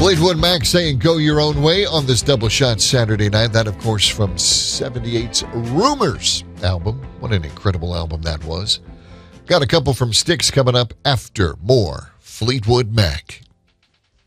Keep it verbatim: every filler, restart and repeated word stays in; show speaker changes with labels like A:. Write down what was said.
A: Fleetwood Mac saying Go Your Own Way on this double shot Saturday night. That, of course, from seventy-eight's Rumors album. What an incredible album that was. Got a couple from Styx coming up after more Fleetwood Mac.